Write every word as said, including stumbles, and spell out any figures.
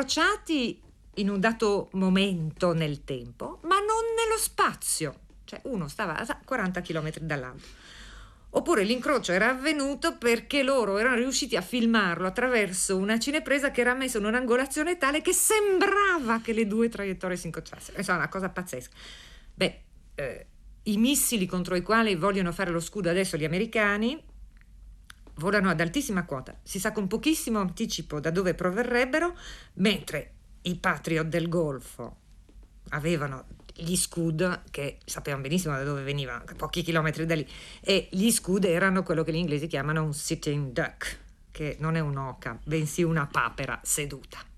incrociati in un dato momento nel tempo, ma non nello spazio. Cioè uno stava a quaranta chilometri dall'altro. Oppure l'incrocio era avvenuto perché loro erano riusciti a filmarlo attraverso una cinepresa che era messa in un'angolazione tale che sembrava che le due traiettorie si incrociassero. Insomma, una cosa pazzesca. Beh, eh, i missili contro i quali vogliono fare lo scudo adesso gli americani volano ad altissima quota. Si sa con pochissimo anticipo da dove proverrebbero, mentre i Patriot del Golfo avevano gli Scud che sapevano benissimo da dove venivano, pochi chilometri da lì, e gli Scud erano quello che gli inglesi chiamano un sitting duck, che non è un'oca, bensì una papera seduta.